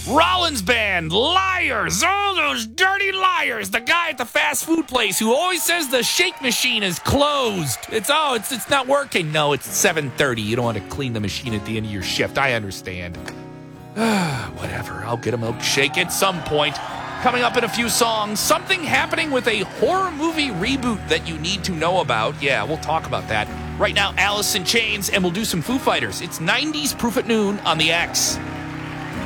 Rollins Band, liars, oh, those dirty liars. The guy at the fast food place who always says the shake machine is closed. It's not working. No, it's 7:30. You don't want to clean the machine at the end of your shift. I understand. Whatever, I'll get a milkshake at some point. Coming up in a few songs, something happening with a horror movie reboot that you need to know about. Yeah, we'll talk about that. Right now, Alice in Chains, and we'll do some Foo Fighters. It's 90s Proof at Noon on the X.